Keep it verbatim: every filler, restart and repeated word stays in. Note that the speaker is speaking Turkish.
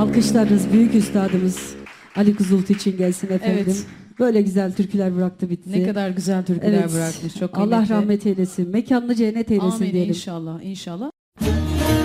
Alkışlarınız büyük üstadımız Ali Kızıltı için gelsin efendim. Evet. Böyle güzel türküler bıraktı bitti. Ne kadar güzel türküler Evet. bırakmış. Çok Allah kıymetli. rahmet eylesin. Mekanını cennet eylesin Amin diyelim. inşallah, inşallah.